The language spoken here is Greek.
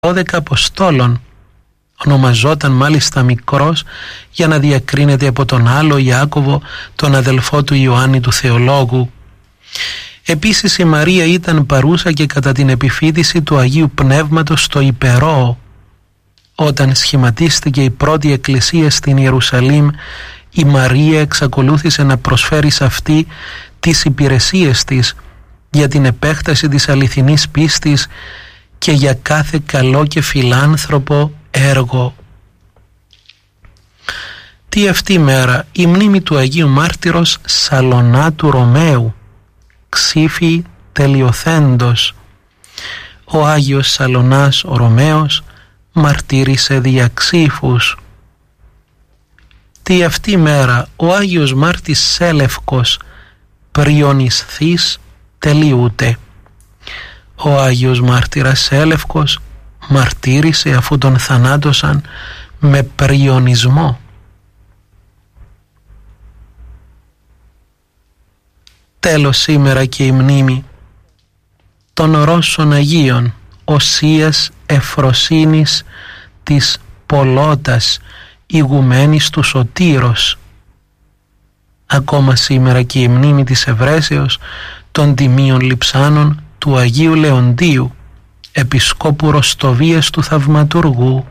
12 Αποστόλων. Ονομαζόταν μάλιστα μικρός για να διακρίνεται από τον άλλο Ιάκωβο, τον αδελφό του Ιωάννη του Θεολόγου. Επίσης η Μαρία ήταν παρούσα και κατά την επιφύτηση του Αγίου Πνεύματος στο Υπερό. Όταν σχηματίστηκε η πρώτη εκκλησία στην Ιερουσαλήμ, η Μαρία εξακολούθησε να προσφέρει σε αυτή τις υπηρεσίες της για την επέκταση της αληθινής πίστης και για κάθε καλό και φιλάνθρωπο έργο. Τι αυτή μέρα η μνήμη του Αγίου Μάρτυρος Σαλονάτου Ρωμαίου, ξύφη τελειοθέντος. Ο Άγιος Σαλονάς ο Ρωμαίος μαρτύρησε δια ξύφους. Τι αυτή μέρα ο Άγιος Μάρτης Σέλευκος πριονισθής τελειούται. Ο Άγιος Μάρτυρας Σέλευκος μαρτύρησε αφού τον θανάτωσαν με πριονισμό. Τέλος σήμερα και η μνήμη των Ρώσων Αγίων Οσίας Εφροσύνης της Πολώτας, ηγουμένης του Σωτήρος. Ακόμα σήμερα και η μνήμη της Ευρέσεως των τιμίων λειψάνων του Αγίου Λεοντίου, επισκόπου Ροστοβίας του Θαυματουργού.